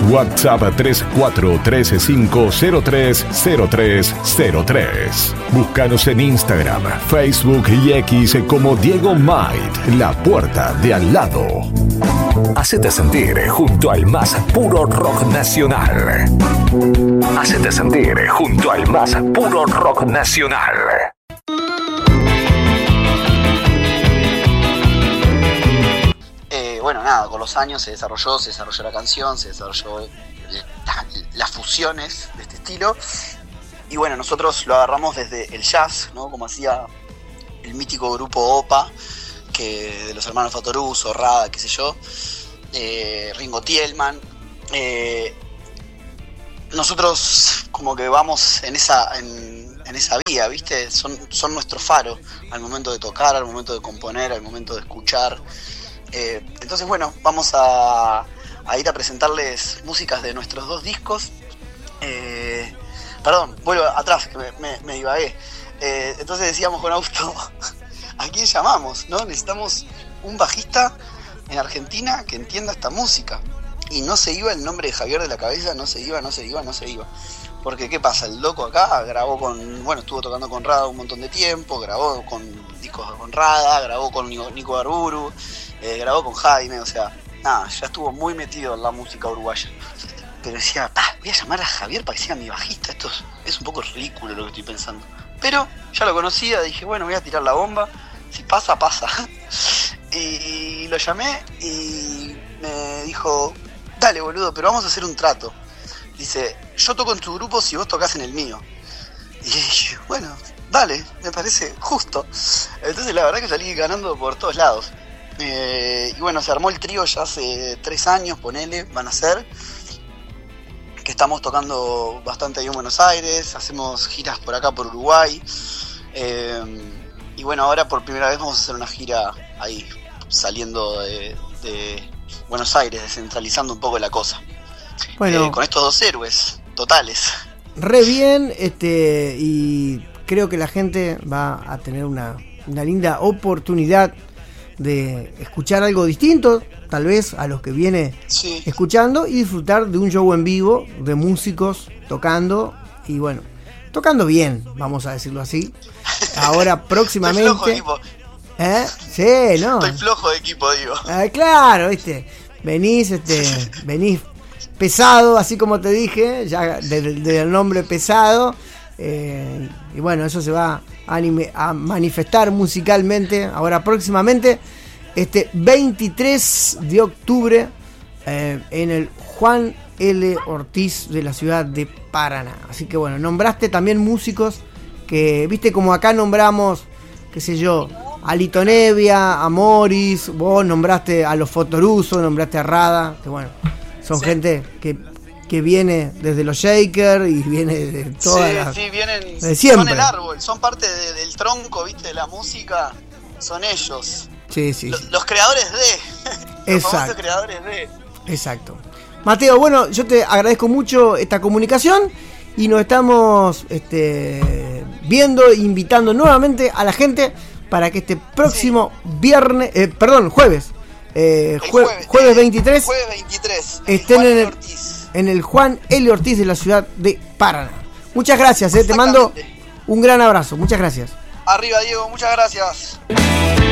WhatsApp 3435030303. Búscanos en Instagram, Facebook y X como Diego Might, la puerta de al lado. Hacete sentir junto al más puro rock nacional. Hacete sentir junto al más puro rock nacional. Bueno, nada, con los años se desarrolló la canción, se desarrolló las fusiones de este estilo. Y bueno, nosotros lo agarramos desde el jazz, ¿no? Como hacía el mítico grupo OPA, que de los hermanos Fatoruso, Rada, qué sé yo, Ringo Tielman. Nosotros como que vamos en esa vía, ¿viste? Son nuestro faro al momento de tocar, al momento de componer, al momento de escuchar. Entonces bueno, vamos a ir a presentarles músicas de nuestros 2 discos. Perdón, vuelvo atrás, que me divagué. Entonces decíamos con Augusto, ¿a quién llamamos? ¿No? Necesitamos un bajista en Argentina que entienda esta música. Y no se iba el nombre de Javier de la cabeza, no se iba. Porque ¿qué pasa? El loco acá grabó estuvo tocando con Rada un montón de tiempo, grabó con discos con Rada, grabó con Nico Garburu, grabó con Jaime, o sea, nada, ya estuvo muy metido en la música uruguaya. Pero decía, voy a llamar a Javier para que sea mi bajista, esto es un poco ridículo lo que estoy pensando. Pero ya lo conocía, dije, bueno, voy a tirar la bomba, si pasa, pasa. Y lo llamé y me dijo, dale boludo, pero vamos a hacer un trato. Dice, yo toco en tu grupo si vos tocás en el mío. Y dije, bueno, dale, me parece justo. Entonces la verdad que salí ganando por todos lados. Y bueno, se armó el trío ya hace 3 años, ponele, van a ser. Que estamos tocando bastante ahí en Buenos Aires, hacemos giras por acá, por Uruguay. Y bueno, ahora por primera vez vamos a hacer una gira ahí, saliendo de Buenos Aires, descentralizando un poco la cosa. Bueno, con estos 2 héroes totales. Re bien, y creo que la gente va a tener una linda oportunidad de escuchar algo distinto, tal vez a los que viene escuchando, y disfrutar de un show en vivo, de músicos tocando, y bueno, tocando bien, vamos a decirlo así. Ahora próximamente. Estoy flojo, equipo. Sí, no. Estoy flojo de equipo, digo. Claro, viste. Venís pesado, así como te dije, ya del nombre pesado. Y bueno, eso se va a manifestar musicalmente ahora próximamente, 23 de octubre, en el Juan L. Ortiz de la ciudad de Paraná. Así que bueno, nombraste también músicos que, viste, como acá nombramos, qué sé yo, a Lito Nevia, a Morris, vos nombraste a los Fatoruso, nombraste a Rada, que bueno, son gente que viene desde los Shakers y viene de todas vienen, de siempre. Son el árbol, son parte del tronco, viste, de la música, son ellos. Sí. Los creadores de. Los famosos creadores de. Exacto. Mateo, bueno, yo te agradezco mucho esta comunicación y nos estamos viendo, invitando nuevamente a la gente para que este próximo jueves 23 estén en el Juan L. Ortiz de la ciudad de Paraná. Muchas gracias, te mando un gran abrazo, muchas gracias. Arriba, Diego, muchas gracias.